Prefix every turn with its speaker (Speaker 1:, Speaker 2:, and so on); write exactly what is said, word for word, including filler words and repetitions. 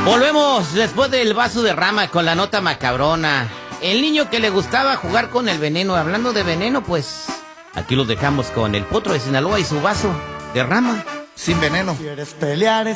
Speaker 1: Volvemos después del vaso de rama con la nota macabrona. El niño que le gustaba jugar con el veneno. Hablando de veneno, pues aquí los dejamos con el potro de Sinaloa y su vaso de rama.
Speaker 2: Sin veneno.
Speaker 3: ¿Quieres pelear?